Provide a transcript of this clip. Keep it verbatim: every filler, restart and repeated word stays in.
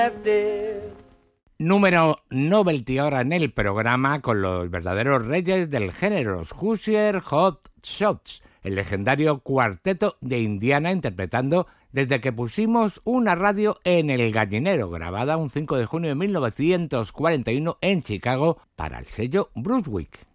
Número novelty ahora en el programa con los verdaderos reyes del género, los Hoosier Hot Shots, el legendario cuarteto de Indiana interpretando Desde que pusimos una radio en el gallinero, grabada un cinco de junio de mil novecientos cuarenta y uno en Chicago para el sello Brunswick.